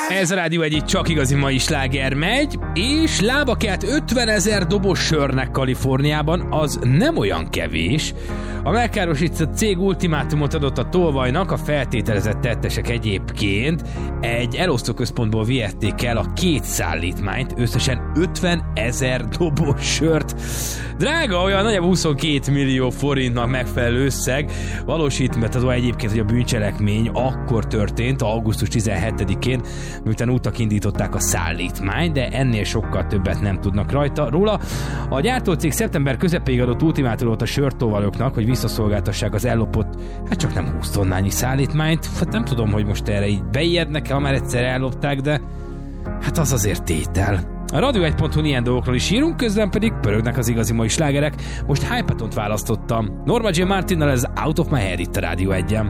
Ez a Rádió Egy, csak igazi mai sláger megy, és lába kelt 50 000 dobos sörnek Kaliforniában, az nem olyan kevés. A megkárosított cég ultimátumot adott a tolvajnak, a feltételezett tettesek egyébként egy elosztóközpontból vihették el a 2 szállítmányt, összesen 50 000 dobos sört. Drága, olyan nagyjából 22 millió forintnak megfelelő összeg. Valósítható egyébként, hogy a bűncselekmény akkor történt, augusztus 17-én, miután útnak indították a szállítmányt, de ennél sokkal többet nem tudnak róla. A gyártócég szeptember közepéig adott ultimátumot a sörtolvalóknak, hogy visszaszolgáltassák az ellopott, hát csak nem 20 tonnányi szállítmányt. Hát nem tudom, hogy most erre így beijednek, ha már egyszer ellopták, de hát az azért tétel. A Radio1.hu ilyen dolgokról is írunk, közben pedig pörögnek az igazi mai slágerek. Most Hypetont választottam. Norma J. Martinnal, ez Out of My Head itt a Rádió 1-en.